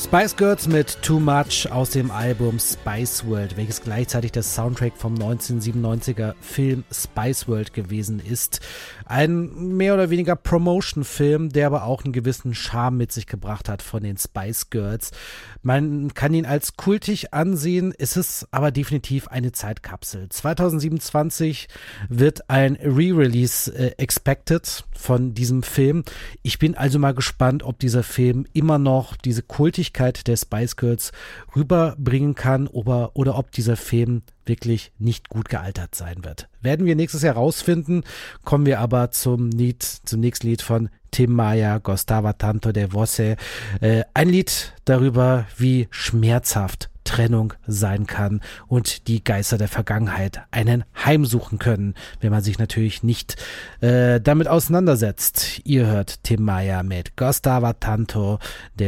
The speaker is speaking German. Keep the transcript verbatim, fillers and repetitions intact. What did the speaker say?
Spice Girls mit Too Much aus dem Album Spice World, welches gleichzeitig der Soundtrack vom neunzehnhundertsiebenundneunziger Film Spice World gewesen ist. Ein mehr oder weniger Promotion-Film, der aber auch einen gewissen Charme mit sich gebracht hat von den Spice Girls. Man kann ihn als kultig ansehen, es ist aber definitiv eine Zeitkapsel. zweitausendsiebenundzwanzig wird ein Re-Release äh, expected von diesem Film. Ich bin also mal gespannt, ob dieser Film immer noch diese Kultigkeit der Spice Girls rüberbringen kann oder, oder ob dieser Film wirklich nicht gut gealtert sein wird. Werden wir nächstes Jahr rausfinden. Kommen wir aber zum Lied, zum nächsten Lied von Tim Maya, Gostava tanto de voce. Äh, ein Lied darüber, wie schmerzhaft Trennung sein kann und die Geister der Vergangenheit einen heimsuchen können, wenn man sich natürlich nicht äh, damit auseinandersetzt. Ihr hört Tim Maya mit Gostava tanto de